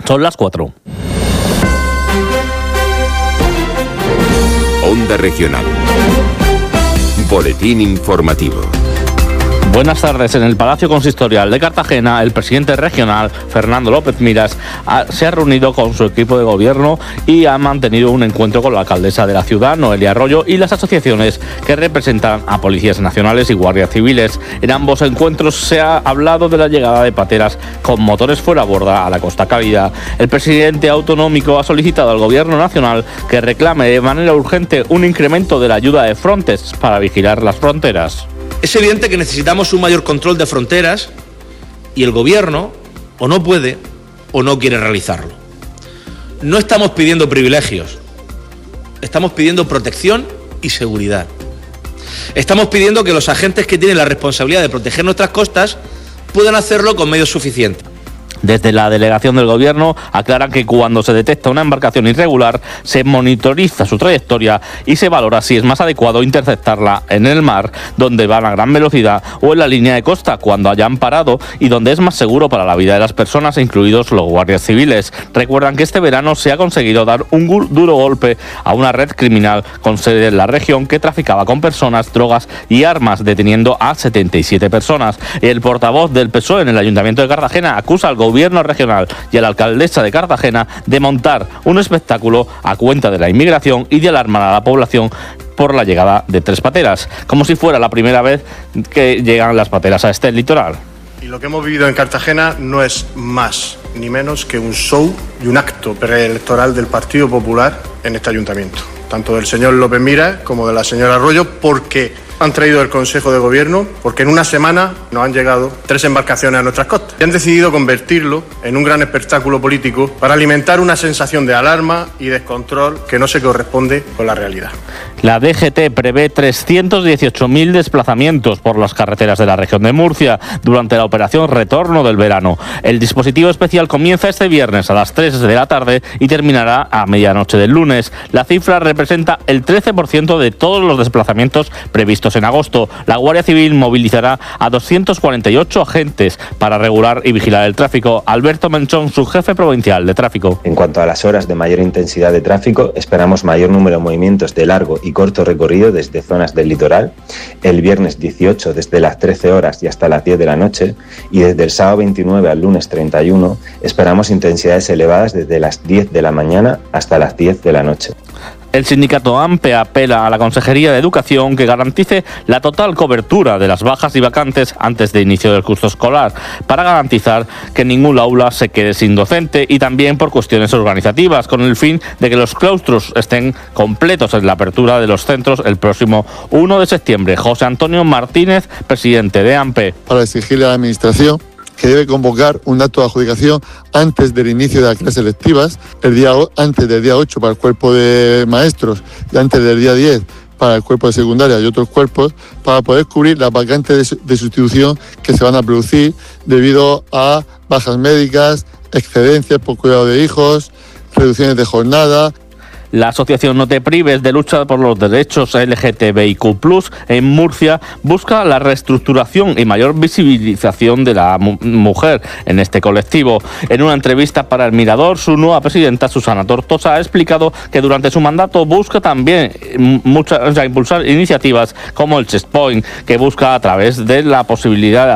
Son las 4. Onda Regional. Boletín informativo. Buenas tardes. En el Palacio Consistorial de Cartagena, el presidente regional, Fernando López Miras, se ha reunido con su equipo de gobierno y ha mantenido un encuentro con la alcaldesa de la ciudad, Noelia Arroyo, y las asociaciones que representan a policías nacionales y guardias civiles. En ambos encuentros se ha hablado de la llegada de pateras con motores fuera borda a la Costa Cálida. El presidente autonómico ha solicitado al gobierno nacional que reclame de manera urgente un incremento de la ayuda de Frontex para vigilar las fronteras. Es evidente que necesitamos un mayor control de fronteras y el gobierno o no puede o no quiere realizarlo. No estamos pidiendo privilegios, estamos pidiendo protección y seguridad. Estamos pidiendo que los agentes que tienen la responsabilidad de proteger nuestras costas puedan hacerlo con medios suficientes. Desde la delegación del gobierno aclaran que cuando se detecta una embarcación irregular se monitoriza su trayectoria y se valora si es más adecuado interceptarla en el mar, donde van a gran velocidad, o en la línea de costa, cuando hayan parado y donde es más seguro para la vida de las personas, incluidos los guardias civiles. Recuerdan que este verano se ha conseguido dar un duro golpe a una red criminal con sede en la región que traficaba con personas, drogas y armas, deteniendo a 77 personas. El portavoz del PSOE en el Ayuntamiento de Cartagena acusa al gobierno regional y a la alcaldesa de Cartagena de montar un espectáculo a cuenta de la inmigración y de alarmar a la población por la llegada de 3 pateras, como si fuera la primera vez que llegan las pateras a este litoral. Y lo que hemos vivido en Cartagena no es más ni menos que un show y un acto preelectoral del Partido Popular en este ayuntamiento, tanto del señor López Miras como de la señora Arroyo, porque han traído el Consejo de Gobierno, porque en una semana nos han llegado 3 embarcaciones a nuestras costas y han decidido convertirlo en un gran espectáculo político para alimentar una sensación de alarma y descontrol que no se corresponde con la realidad. La DGT prevé 318.000 desplazamientos por las carreteras de la región de Murcia durante la operación Retorno del Verano. El dispositivo especial comienza este viernes a las 3 de la tarde y terminará a medianoche del lunes. La cifra representa el 13% de todos los desplazamientos previstos en agosto. La Guardia Civil movilizará a 248 agentes para regular y vigilar el tráfico. Alberto Menchón, su jefe provincial de tráfico. En cuanto a las horas de mayor intensidad de tráfico, esperamos mayor número de movimientos de largo y corto recorrido desde zonas del litoral, el viernes 18 desde las 13 horas y hasta las 10 de la noche, y desde el sábado 29 al lunes 31 esperamos intensidades elevadas desde las 10 de la mañana hasta las 10 de la noche. El sindicato AMPE apela a la Consejería de Educación que garantice la total cobertura de las bajas y vacantes antes de inicio del curso escolar, para garantizar que ningún aula se quede sin docente, y también por cuestiones organizativas, con el fin de que los claustros estén completos en la apertura de los centros el próximo 1 de septiembre. José Antonio Martínez, presidente de AMPE. Para exigirle a la Administración que debe convocar un acto de adjudicación antes del inicio de las clases lectivas, antes del día 8 para el cuerpo de maestros y antes del día 10 para el cuerpo de secundaria y otros cuerpos, para poder cubrir las vacantes de sustitución que se van a producir debido a bajas médicas, excedencias por cuidado de hijos, reducciones de jornada. La asociación No Te Prives, de lucha por los derechos LGTBIQ+, en Murcia, busca la reestructuración y mayor visibilización de la mujer en este colectivo. En una entrevista para El Mirador, su nueva presidenta, Susana Tortosa, ha explicado que durante su mandato busca también impulsar iniciativas como el Checkpoint, que busca, a través de la posibilidad de